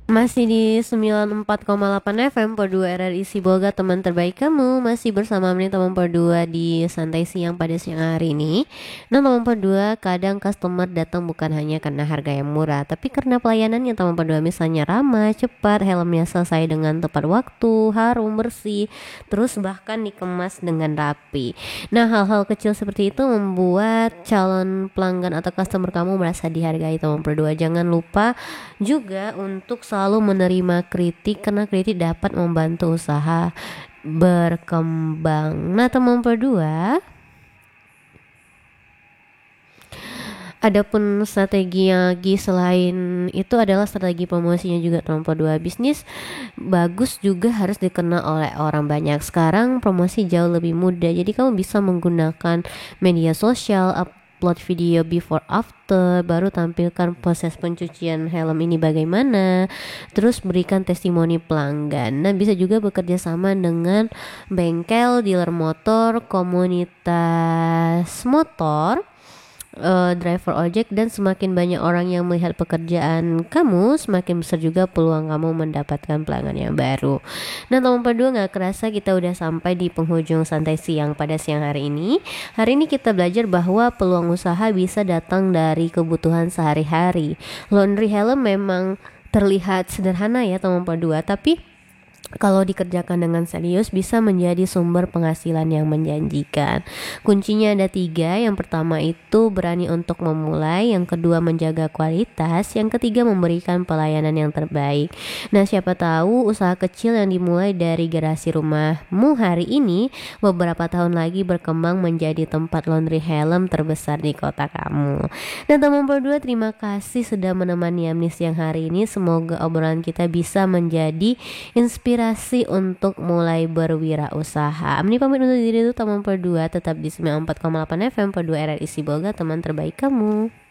Masih di 94,8 FM per 2 RRI Sibolga, teman terbaik kamu. Masih bersama Meni teman per 2 di santai siang pada siang hari ini. Nah teman per 2, kadang customer datang bukan hanya karena harga yang murah, tapi karena pelayanannya teman per 2. Misalnya ramah, cepat, helmnya selesai dengan tepat waktu, harum, bersih, terus bahkan dikemas dengan rapi. Nah hal-hal kecil seperti itu membuat calon pelanggan atau customer kamu merasa dihargai teman per 2. Jangan lupa juga untuk selalu menerima kritik, karena kritik dapat membantu usaha berkembang. Nah teman berdua, adapun strategi lagi selain itu adalah strategi promosinya juga teman berdua. Bisnis bagus juga harus dikenal oleh orang banyak. Sekarang promosi jauh lebih mudah, jadi kamu bisa menggunakan media sosial, upload video before after, baru tampilkan proses pencucian helm ini bagaimana, terus berikan testimoni pelanggan. Nah bisa juga bekerja sama dengan bengkel, dealer motor, komunitas motor, driver ojek, dan semakin banyak orang yang melihat pekerjaan kamu, semakin besar juga peluang kamu mendapatkan pelanggan yang baru. Nah teman berdua, nggak kerasa kita udah sampai di penghujung santai siang pada siang hari ini. Hari ini kita belajar bahwa peluang usaha bisa datang dari kebutuhan sehari-hari. Laundry helm memang terlihat sederhana ya teman berdua, tapi kalau dikerjakan dengan serius bisa menjadi sumber penghasilan yang menjanjikan. Kuncinya ada 3. Yang pertama itu berani untuk memulai, yang kedua menjaga kualitas, yang ketiga memberikan pelayanan yang terbaik. Nah siapa tahu usaha kecil yang dimulai dari garasi rumahmu hari ini beberapa tahun lagi berkembang menjadi tempat laundry helm terbesar di kota kamu. Dan teman berdua, terima kasih sudah menemani Amni siang hari ini. Semoga obrolan kita bisa menjadi inspirasi untuk mulai berwirausaha. Amni pamit undur diri dulu teman berdua, tetap di 94,8 FM per 2 RRI Sibolga, teman terbaik kamu.